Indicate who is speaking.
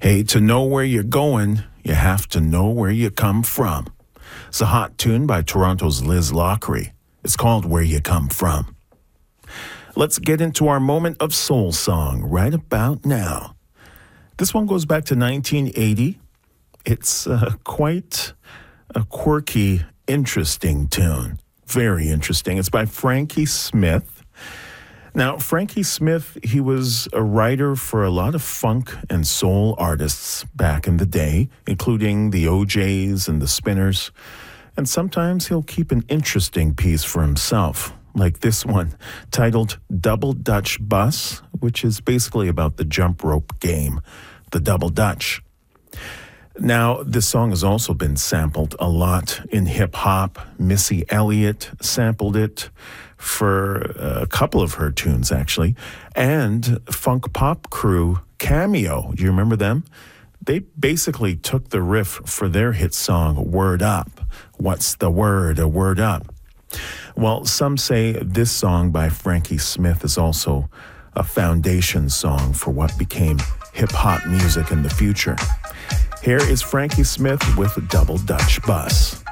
Speaker 1: Hey, to know where you're going, you have to know where you come from. It's a hot tune by Toronto's Liz Lockery. It's called Where You Come From. Let's get into our moment of soul song right about now. This one goes back to 1980. It's quite a quirky, interesting tune. Very interesting. It's by Frankie Smith. Now, Frankie Smith, he was a writer for a lot of funk and soul artists back in the day, including the OJs and the Spinners. And sometimes he'll keep an interesting piece for himself, like this one, titled Double Dutch Bus, which is basically about the jump rope game, the Double Dutch. Now, this song has also been sampled a lot in hip-hop. Missy Elliott sampled it for a couple of her tunes, actually. And Funk Pop Crew Cameo, do you remember them? They basically took the riff for their hit song, Word Up. What's the word? A word up. Well, some say this song by Frankie Smith is also a foundation song for what became hip-hop music in the future. Here is Frankie Smith with Double Dutch Bus.